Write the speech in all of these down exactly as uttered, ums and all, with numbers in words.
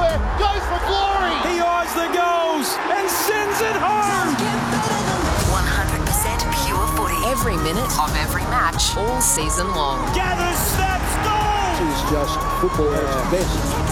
there, goes for glory. He eyes the goals and sends it home. one hundred percent pure footy. Every minute of every match, all season long. Gathers, snaps, goal. It's just football at its best.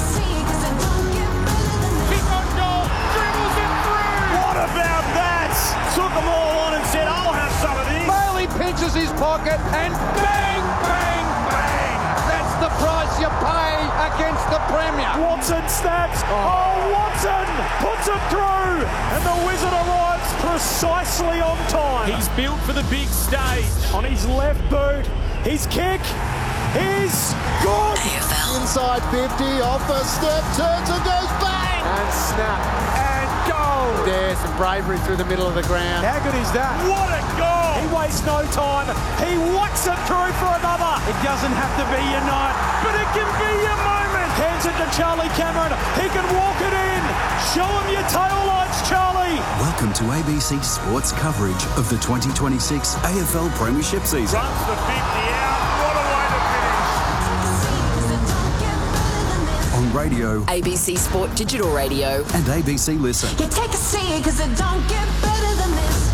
Kick on goal, dribbles it through. What about that? Took them all on and said, I'll have some of this. Bailey pinches his pocket and bang, bang, bang. That's the price you pay against the Premier. Watson snaps. Oh, Watson puts it through. And the Wizard arrives precisely on time. He's built for the big stage. On his left boot, his kick is good. A F L. Inside fifty, off a step, turns and goes bang. And snap. And goal. There's some bravery through the middle of the ground. How good is that? What a goal. He wastes no time. He whacks it through for another. It doesn't have to be your night, but it can be your moment. Hands it to Charlie Cameron. He can walk it in. Show him your tail lights, Charlie. Welcome to A B C Sports coverage of the twenty twenty-six A F L Premiership season. Runs the fifty out. What a way to finish. On radio A B C Sport Digital Radio. and A B C Listen. You take a seat, cause it don't get better than this.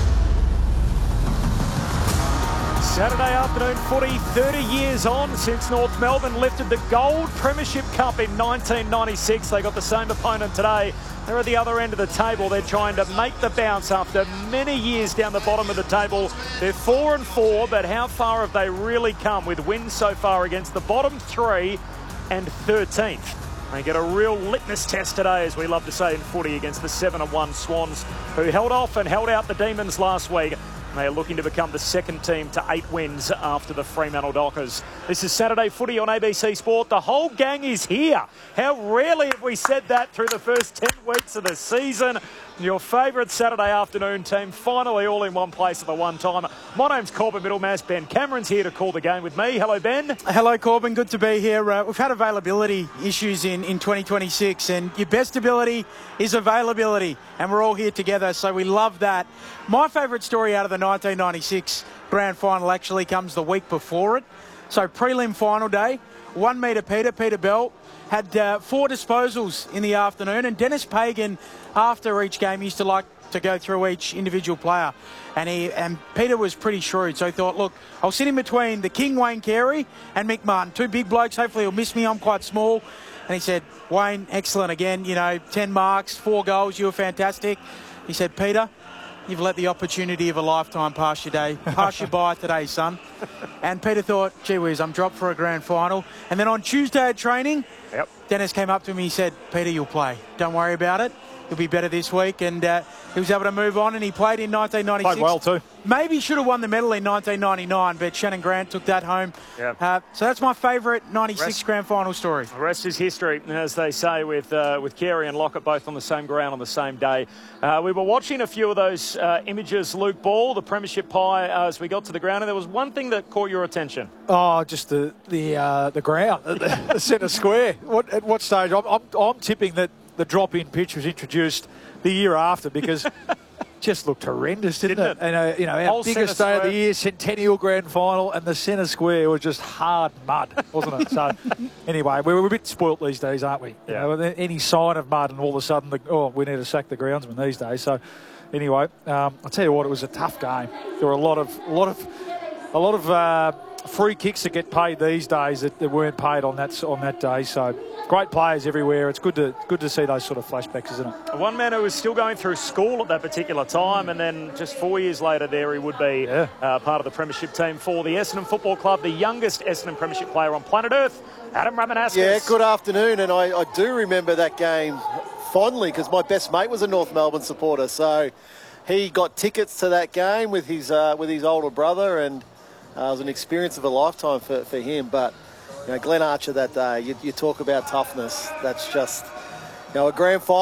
Saturday afternoon footy, thirty years on since North Melbourne lifted the Gold Premiership Cup in nineteen ninety-six. They got the same opponent today. They're at the other end of the table. They're trying to make the bounce after many years down the bottom of the table. They're four and four, but how far have they really come with wins so far against the bottom three and thirteenth? They get a real litmus test today, as we love to say in footy, against the seven and one Swans, who held off and held out the Demons last week. They are looking to become the second team to eight wins after the Fremantle Dockers. This is Saturday footy on A B C Sport. The whole gang is here. How rarely have we said that through the first ten weeks of the season? Your favourite Saturday afternoon team finally all in one place at the one time. My name's Corbin Middlemass. Ben Cameron's here to call the game with me. Hello, Ben. Hello, Corbin. Good to be here. Uh, we've had availability issues in, in twenty twenty-six, and your best ability is availability, and we're all here together, so we love that. My favourite story out of the nineteen ninety-six grand final actually comes the week before it. So prelim final day, one metre Peter, Peter Bell, had uh, four disposals in the afternoon, and Dennis Pagan, after each game, used to like to go through each individual player. And he and Peter was pretty shrewd, so he thought, look, I'll sit in between the King, Wayne Carey, and Mick Martin. Two big blokes, hopefully he'll miss me, I'm quite small. And he said, Wayne, excellent again, you know, ten marks, four goals, you were fantastic. He said, Peter, you've let the opportunity of a lifetime pass your day, pass you by today, son. And Peter thought, gee whiz, I'm dropped for a grand final. And then on Tuesday at training, Yep. Dennis came up to me, he said, Peter, you'll play. Don't worry about it. You'll be better this week. And uh, he was able to move on, and he played in nineteen ninety-six. Played well too. Maybe should have won the medal in nineteen ninety-nine, but Shannon Grant took that home. Yep. Uh, so that's my favourite ninety-six Rest- grand final story. The rest is history, as they say, with uh, with Carey and Lockett both on the same ground on the same day. Uh, we were watching a few of those uh, images, Luke Ball, the Premiership pie, uh, as we got to the ground, and there was one thing that caught your attention. Oh, just the the uh, the ground, the, the centre square. What at what stage? I'm, I'm I'm tipping that the drop-in pitch was introduced the year after, because just looked horrendous, didn't, Didn't it? it? And uh, you know, our Whole biggest centre day of the square. year, Centennial Grand Final, and the centre square was just hard mud, wasn't it? So anyway, we're a bit spoilt these days, aren't we? You Yeah. know, any sign of mud, and all of a sudden, the, oh, we need to sack the groundsman these days. So anyway, um, I'll tell you what, it was a tough game. There were a lot of, a lot of, a lot of uh, free kicks that get paid these days that, that weren't paid on that on that day. So great players everywhere. It's good to good to see those sort of flashbacks, isn't it? One man who was still going through school at that particular time, and then just four years later there he would be Yeah. uh, part of the Premiership team for the Essendon Football Club, the youngest Essendon Premiership player on planet Earth, Adam Ramanauskas. Yeah, good afternoon, and I, I do remember that game fondly because my best mate was a North Melbourne supporter, so he got tickets to that game with his uh, with his older brother, and uh, it was an experience of a lifetime for, for him. But you know, Glenn Archer that day, you, you talk about toughness. That's just, you know, a grand final.